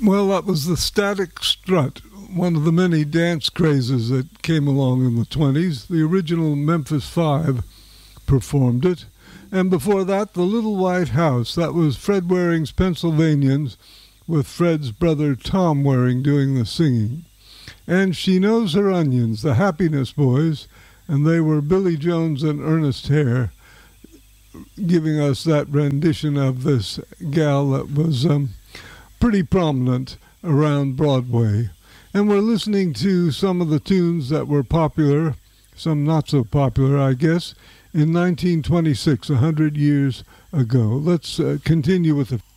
Well, that was the Static Strut, one of the many dance crazes that came along in the 20s. The original Memphis Five performed it. And before that, the Little White House. That was Fred Waring's Pennsylvanians, with Fred's brother Tom Waring doing the singing. And She Knows Her Onions, the Happiness Boys, and they were Billy Jones and Ernest Hare, giving us that rendition of this gal that was pretty prominent around Broadway. And we're listening to some of the tunes that were popular, some not so popular, I guess, in 1926, 100 years ago. Let's continue with the